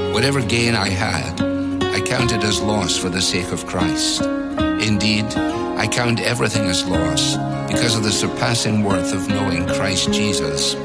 Whatever gain I had, I counted as loss for the sake of Christ. Indeed, I count everything as loss because of the surpassing worth of knowing Christ Jesus,